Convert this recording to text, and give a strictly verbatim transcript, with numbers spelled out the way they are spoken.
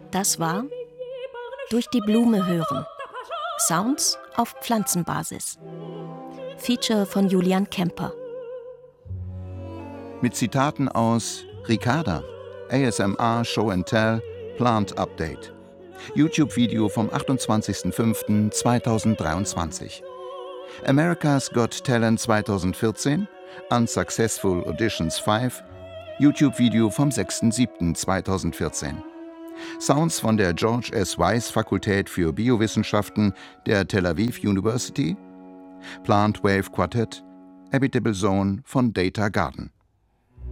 Das war Durch die Blume hören. Sounds auf Pflanzenbasis. Feature von Julian Kemper. Mit Zitaten aus Ricarda, A S M R Show and Tell, Plant Update. YouTube-Video vom achtundzwanzigsten fünften zweitausenddreiundzwanzig. America's Got Talent zweitausendvierzehn, Unsuccessful Auditions fünf, YouTube-Video vom sechsten siebten zweitausendvierzehn. Sounds von der George S. Weiss Fakultät für Biowissenschaften der Tel Aviv University. Plant Wave Quartet, Habitable Zone von Data Garden.